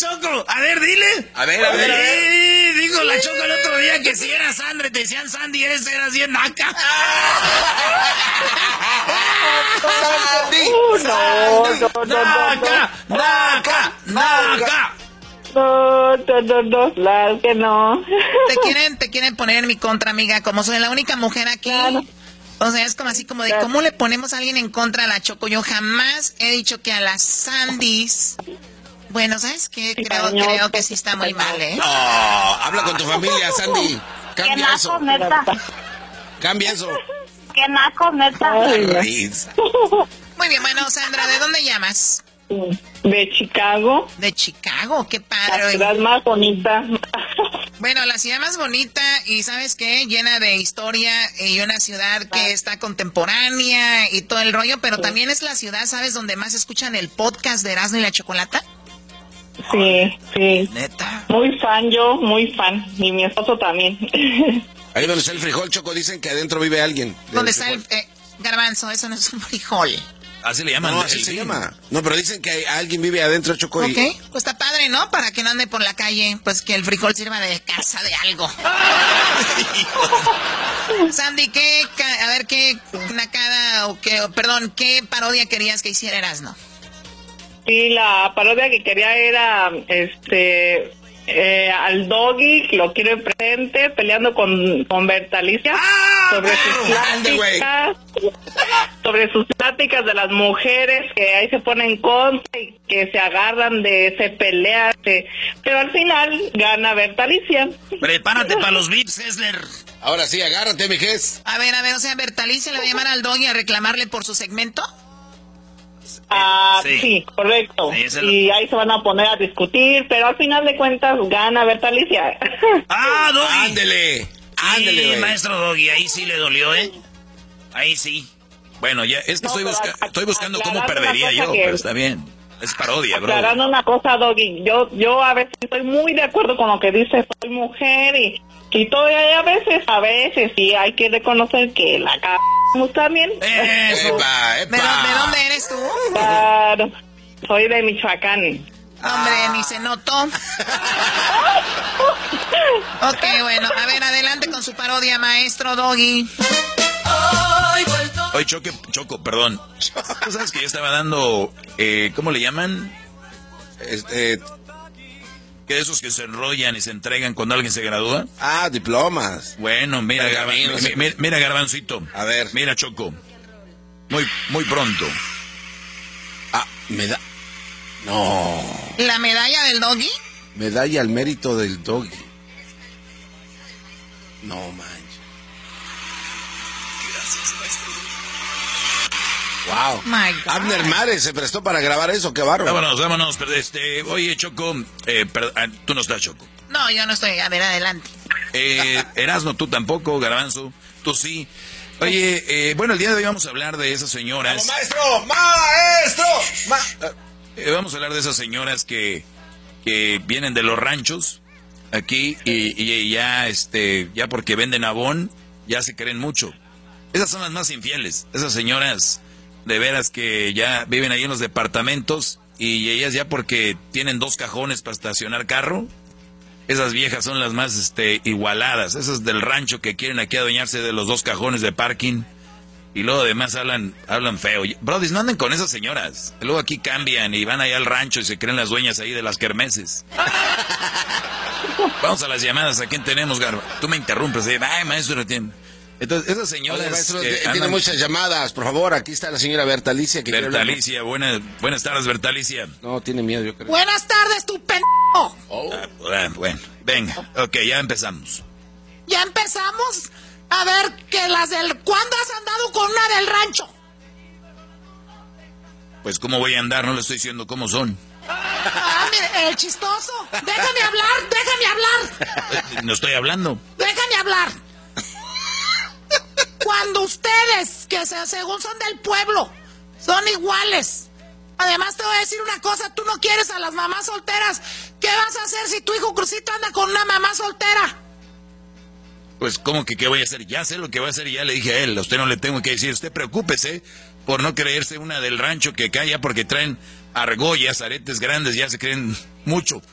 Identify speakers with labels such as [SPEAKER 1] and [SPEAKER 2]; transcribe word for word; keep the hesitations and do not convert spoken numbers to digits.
[SPEAKER 1] Choco. A ver, dile.
[SPEAKER 2] A ver, a ver, a ver.
[SPEAKER 1] Sí, dijo la Choco el otro día que si eras Sandra, te decían Sandy, eres, eras bien naca.
[SPEAKER 2] Sandy.
[SPEAKER 3] Uh, no, no, no, no,
[SPEAKER 1] Naca, naca, naca.
[SPEAKER 3] no, no, no, no, claro que no.
[SPEAKER 4] Te quieren, te quieren poner en mi contra, amiga, como soy la única mujer aquí.
[SPEAKER 3] Claro.
[SPEAKER 4] O sea, es como así como de,
[SPEAKER 3] Claro.
[SPEAKER 4] ¿cómo le ponemos a alguien en contra a la Choco? Yo jamás he dicho que a las Sandys... Bueno, ¿sabes qué? Creo,
[SPEAKER 3] Cañón.
[SPEAKER 4] creo que sí está muy mal, ¿eh?
[SPEAKER 2] No, habla con tu familia, Sandy.
[SPEAKER 5] Qué
[SPEAKER 2] Cambia eso.
[SPEAKER 5] naco, neta.
[SPEAKER 2] Cambia eso.
[SPEAKER 5] Qué naco, neta.
[SPEAKER 3] Ay, no.
[SPEAKER 2] Risa.
[SPEAKER 4] Muy bien, bueno, Sandra, ¿de dónde llamas?
[SPEAKER 3] De Chicago,
[SPEAKER 4] De Chicago, qué
[SPEAKER 3] la
[SPEAKER 4] padre.
[SPEAKER 3] ciudad más bonita.
[SPEAKER 4] Bueno, la ciudad más bonita y ¿sabes qué? Llena de historia y una ciudad que está contemporánea y todo el rollo, pero también es la ciudad, ¿sabes? Donde más escuchan el podcast de Erasmo y la Chocolata.
[SPEAKER 3] Sí, sí.
[SPEAKER 1] Neta.
[SPEAKER 3] Muy fan yo, muy fan. Y mi esposo también.
[SPEAKER 2] Ahí donde está el frijol, Choco, dicen que adentro vive alguien.
[SPEAKER 4] ¿Dónde está el eh, garbanzo? Eso no es un frijol.
[SPEAKER 1] Así le llaman.
[SPEAKER 2] No,
[SPEAKER 1] el-
[SPEAKER 2] así se
[SPEAKER 1] sí.
[SPEAKER 2] llama. No, pero dicen que hay- alguien vive adentro, Choco.
[SPEAKER 4] Ok,
[SPEAKER 2] Y...
[SPEAKER 4] pues está padre, ¿no? Para que no ande por la calle, pues que el frijol sirva de casa de algo. Sandy, ¿qué, ca- a ver, qué nacada o qué, o, perdón, qué parodia querías que hiciera Erasmo?
[SPEAKER 3] Sí, la parodia que quería era, este, eh, al Doggy, lo quiero enfrente, peleando con, con Bertalicia sobre sus
[SPEAKER 2] ande, güey.
[SPEAKER 3] pláticas, sobre sus pláticas de las mujeres que ahí se ponen contra y que se agarran de, se pelean, se- pero al final gana Bertalicia.
[SPEAKER 1] Prepárate para los V I Ps, Hessler.
[SPEAKER 2] Ahora sí, agárrate, mi Jess.
[SPEAKER 4] A ver, a ver, o sea, Bertalicia le va a llamar al Doggy a reclamarle por su segmento.
[SPEAKER 3] Ah,
[SPEAKER 1] Sí.
[SPEAKER 3] sí, correcto.
[SPEAKER 1] Sí, ese lo-
[SPEAKER 3] Y ahí se van a poner a discutir, pero al final de cuentas gana Bertalicia.
[SPEAKER 1] ¡Ah, Doggy!
[SPEAKER 2] Ándele. Ándele,
[SPEAKER 1] Sí,
[SPEAKER 2] güey.
[SPEAKER 1] maestro Doggy, ahí sí le dolió, ¿eh? Ahí sí. Bueno, ya, es que
[SPEAKER 3] No,
[SPEAKER 1] estoy,
[SPEAKER 3] pero
[SPEAKER 1] busca-
[SPEAKER 3] a-
[SPEAKER 1] estoy buscando cómo
[SPEAKER 3] aclarando
[SPEAKER 1] perdería
[SPEAKER 3] una cosa
[SPEAKER 1] yo,
[SPEAKER 3] que-
[SPEAKER 1] pero está bien. Es parodia, bro.
[SPEAKER 3] Aclarando una cosa, Doggy, yo yo a veces estoy muy de acuerdo con lo que dice, soy mujer y, y todo, y a veces, a veces sí hay que reconocer que la cagamos también.
[SPEAKER 1] Eso.
[SPEAKER 2] Epa,
[SPEAKER 4] ¿De,
[SPEAKER 2] epa.
[SPEAKER 4] dó- de dónde eres tú?
[SPEAKER 3] Claro, soy de Michoacán.
[SPEAKER 4] Hombre, ni se notó. Ok, bueno, a ver, adelante con su parodia, maestro Doggy.
[SPEAKER 1] Oye, Choque, Choco, perdón. ¿Tú sabes que yo estaba dando, eh, ¿cómo le llaman?
[SPEAKER 2] Este,
[SPEAKER 1] Que esos que se enrollan y se entregan cuando alguien se gradúa.
[SPEAKER 2] ah, diplomas.
[SPEAKER 1] Bueno, mira, Garban-
[SPEAKER 2] Pergaminos.
[SPEAKER 1] mi- mi- mira, Garbancito.
[SPEAKER 2] A ver.
[SPEAKER 1] Mira, Choco. Muy, muy pronto.
[SPEAKER 2] Ah, me da... No.
[SPEAKER 4] ¿La medalla del Doggy?
[SPEAKER 2] Medalla al mérito del Doggy. No manches. Wow.
[SPEAKER 4] My God.
[SPEAKER 2] Abner Mares se prestó para grabar eso, qué bárbaro.
[SPEAKER 1] Vámonos, vámonos. pero, Este, oye, Choco, eh, per- ah, tú no estás, Choco.
[SPEAKER 4] No, yo no estoy. A ver, adelante.
[SPEAKER 1] Eh, Erasmo, tú tampoco, Garbanzo, tú sí. Oye, eh, bueno, el día de hoy vamos a hablar de esas señoras.
[SPEAKER 2] ¡Maestro! ¡Maestro! Ma-
[SPEAKER 1] Eh, vamos a hablar de esas señoras que, que vienen de los ranchos aquí y, y ya, este, ya porque venden abón, ya se creen mucho. Esas son las más infieles. Esas señoras de veras que ya viven ahí en los departamentos y ellas ya porque tienen dos cajones para estacionar carro. Esas viejas son las más este, igualadas. Esas del rancho que quieren aquí adueñarse de los dos cajones de parking. Y luego además hablan, hablan feo. Brody, no anden con esas señoras. Luego aquí cambian y van allá al rancho y se creen las dueñas ahí de las kermeses. Vamos a las llamadas. ¿A quién tenemos, Garba? Tú me interrumpes. ¿eh? Ay, maestro, tiene... Entonces, esas señoras...
[SPEAKER 2] Oye, maestro,
[SPEAKER 1] que
[SPEAKER 2] tiene
[SPEAKER 1] andan-
[SPEAKER 2] muchas llamadas, por favor. Aquí está la señora Bertalicia. Que quiere hablar.
[SPEAKER 1] Bertalicia, buenas, buenas tardes, Bertalicia.
[SPEAKER 2] No, tiene miedo, yo creo.
[SPEAKER 4] Buenas tardes, tu pendejo.
[SPEAKER 2] Oh.
[SPEAKER 1] Ah, bueno, bueno, venga. Ok, ya empezamos.
[SPEAKER 4] Ya empezamos. A ver, que las del... ¿Cuándo has andado con una del rancho?
[SPEAKER 1] Pues, ¿cómo voy a andar? No le estoy diciendo cómo son.
[SPEAKER 4] Ah, mire, el chistoso. Déjame hablar, déjame hablar.
[SPEAKER 1] Eh, No estoy hablando.
[SPEAKER 4] Déjame hablar. Cuando ustedes, que se- según son del pueblo, son iguales. Además, te voy a decir una cosa, tú no quieres a las mamás solteras. ¿Qué vas a hacer si tu hijo Crucito anda con una mamá soltera?
[SPEAKER 1] Pues, ¿cómo que qué voy a hacer? Ya sé lo que voy a hacer y ya le dije a él. A usted no le tengo que decir. Usted preocúpese por no creerse una del rancho que calla porque traen argollas, aretes grandes, ya se creen mucho.